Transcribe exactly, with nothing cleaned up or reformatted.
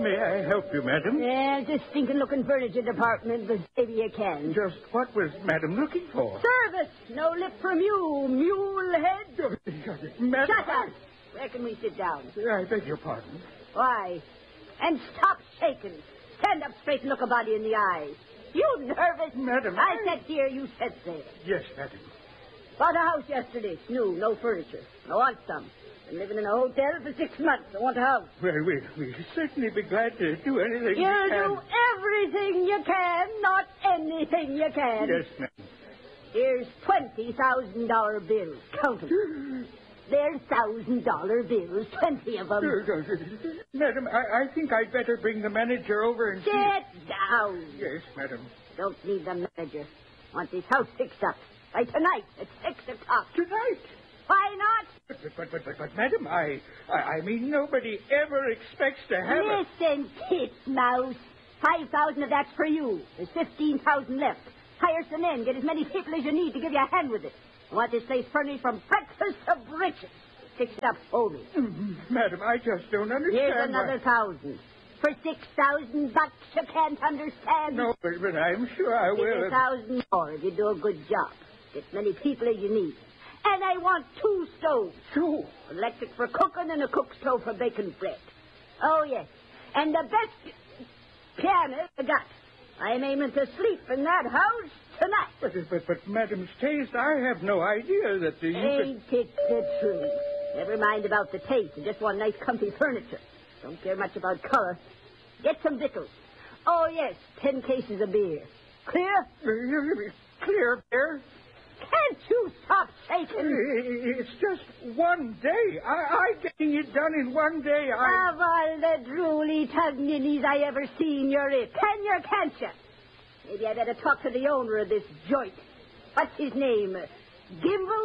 may I help you, madam? Yeah, this stinking-looking furniture department, but maybe you can. Just what was madam looking for? Service! No lip from you, mule head. Madam, Shut up! Where can we sit down? I beg your pardon. Why? And stop shaking. Stand up straight and look a body in the eye. You nervous? Madam, I, I- said here, you said there. Yes, madam. Bought a house yesterday. New, no furniture. I want some. Been living in a hotel for six months. I want a house. Well, we, we'll certainly be glad to do anything we You'll can. do everything you can, not anything you can. Yes, madam. Here's twenty thousand dollar bills. Count them. They're thousand dollar bills, twenty of them. Madam, I, I think I'd better bring the manager over and see... Sit down. Yes, madam. Don't need the manager. Want this house fixed up by tonight at six o'clock. Tonight? Why not? But, but, but, but, but madam, I, I, I mean, nobody ever expects to have a... Listen, titmouse. Five thousand of that's for you. There's fifteen thousand left. Hire some men. Get as many people as you need to give you a hand with it. I want this place furnished from breakfast to breeches. Fix it up for me. Mm, madam, I just don't understand. Here's another why... thousand. For six thousand bucks, you can't understand. No, but, but I'm sure I Give will. a thousand more if you do a good job. Get as many people as you need. And I want two stoves. Two? Electric for cooking and a cook stove for baking bread. Oh, yes. And the best piano I got. I'm aiming to sleep in that house tonight. But, but, but madam's taste, I have no idea that the... You Ain't it the truth? Never mind about the taste. I just want nice, comfy furniture. Don't care much about color. Get some victuals. Oh, yes, ten cases of beer. Clear? could... Clear, bear? Can't you stop shaking? It's just one day. I, I getting it done in one day. I... Of all the drooly tug-ninnies I ever seen, you're it. Can you, can't you? Maybe I better talk to the owner of this joint. What's his name? Gimble?